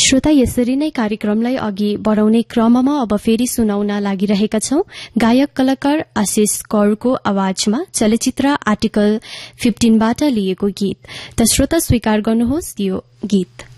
श्रोता, यसरी नै कार्यक्रमलाई अघि बढ़ाउने क्रममा अब फेरि सुनाउन लागिरहेका छौं गायक कलाकार आशिष कौरको आवाजमा चलचित्र आर्टिकल 15 बाट लिएको गीत। त श्रोता, स्वीकार गर्नुहोस् यो गीत।